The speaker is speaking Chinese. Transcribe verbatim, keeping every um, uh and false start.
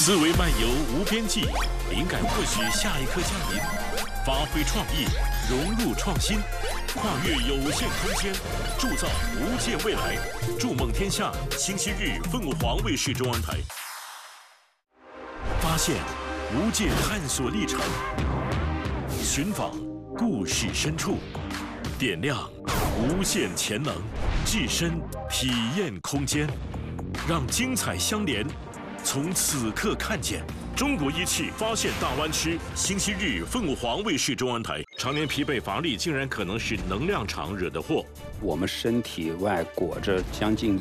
思维漫游无边际，灵感或许下一刻降临。发挥创意，融入创新，跨越有限空间，铸造无界未来。筑梦天下，星期日凤凰卫视中文台。发现无界探索历程，寻访故事深处，点亮无限潜能，置身体验空间，让精彩相连。从此刻看见中国仪器发现大湾区，星期日凤凰卫视中文台。常年疲惫乏力，竟然可能是能量场惹的祸。 我们身体外裹着将近